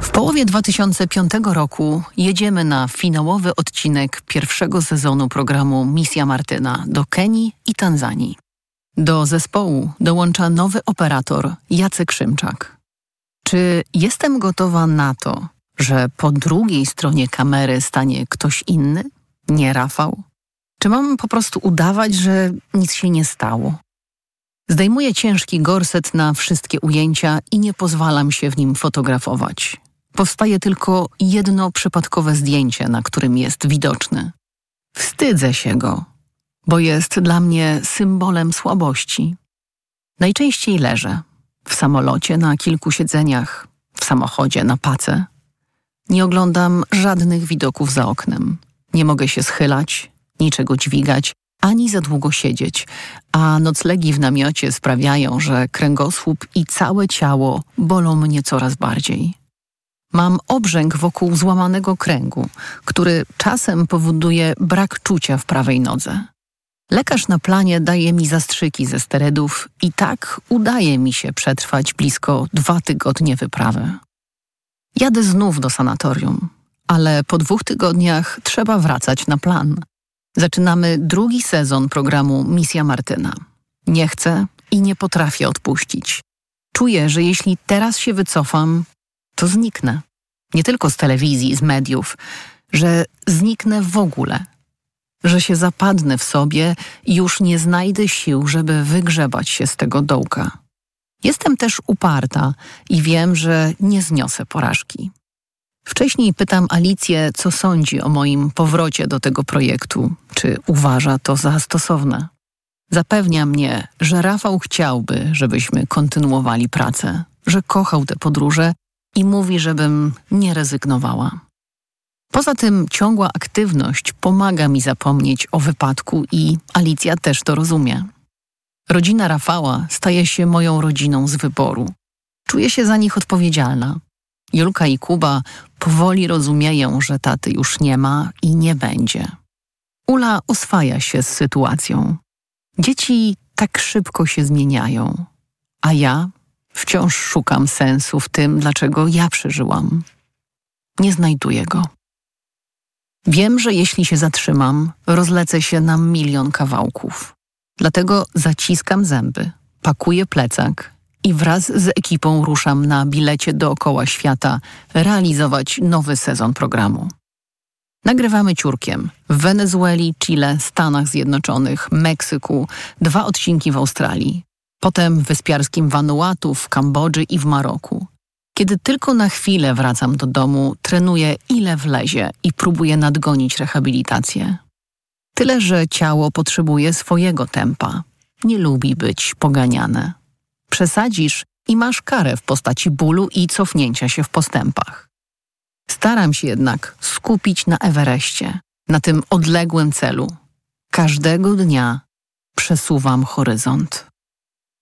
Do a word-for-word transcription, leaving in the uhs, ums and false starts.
W połowie dwa tysiące piątego roku jedziemy na finałowy odcinek pierwszego sezonu programu Misja Martyna do Kenii i Tanzanii. Do zespołu dołącza nowy operator Jacek Szymczak. Czy jestem gotowa na to, że po drugiej stronie kamery stanie ktoś inny? Nie Rafał? Czy mam po prostu udawać, że nic się nie stało? Zdejmuję ciężki gorset na wszystkie ujęcia i nie pozwalam się w nim fotografować. Powstaje tylko jedno przypadkowe zdjęcie, na którym jest widoczny. Wstydzę się go, bo jest dla mnie symbolem słabości. Najczęściej leżę w samolocie na kilku siedzeniach, w samochodzie na pace. Nie oglądam żadnych widoków za oknem. Nie mogę się schylać, niczego dźwigać, ani za długo siedzieć, a noclegi w namiocie sprawiają, że kręgosłup i całe ciało bolą mnie coraz bardziej. Mam obrzęk wokół złamanego kręgu, który czasem powoduje brak czucia w prawej nodze. Lekarz na planie daje mi zastrzyki ze sterydów i tak udaje mi się przetrwać blisko dwa tygodnie wyprawy. Jadę znów do sanatorium, ale po dwóch tygodniach trzeba wracać na plan. Zaczynamy drugi sezon programu Misja Martyna. Nie chcę i nie potrafię odpuścić. Czuję, że jeśli teraz się wycofam, to zniknę. Nie tylko z telewizji, z mediów, że zniknę w ogóle. Że się zapadnę w sobie i już nie znajdę sił, żeby wygrzebać się z tego dołka. Jestem też uparta i wiem, że nie zniosę porażki. Wcześniej pytam Alicję, co sądzi o moim powrocie do tego projektu, czy uważa to za stosowne. Zapewnia mnie, że Rafał chciałby, żebyśmy kontynuowali pracę, że kochał te podróże i mówi, żebym nie rezygnowała. Poza tym ciągła aktywność pomaga mi zapomnieć o wypadku i Alicja też to rozumie. Rodzina Rafała staje się moją rodziną z wyboru. Czuję się za nich odpowiedzialna. Julka i Kuba powoli rozumieją, że taty już nie ma i nie będzie. Ula oswaja się z sytuacją. Dzieci tak szybko się zmieniają, a ja wciąż szukam sensu w tym, dlaczego ja przeżyłam. Nie znajduję go. Wiem, że jeśli się zatrzymam, rozlecę się na milion kawałków. Dlatego zaciskam zęby, pakuję plecak i wraz z ekipą ruszam na bilecie dookoła świata realizować nowy sezon programu. Nagrywamy ciurkiem w Wenezueli, Chile, Stanach Zjednoczonych, Meksyku, dwa odcinki w Australii, potem w wyspiarskim Vanuatu, w Kambodży i w Maroku. Kiedy tylko na chwilę wracam do domu, trenuję ile wlezie i próbuję nadgonić rehabilitację. Tyle, że ciało potrzebuje swojego tempa. Nie lubi być poganiane. Przesadzisz i masz karę w postaci bólu i cofnięcia się w postępach. Staram się jednak skupić na Everestie, na tym odległym celu. Każdego dnia przesuwam horyzont.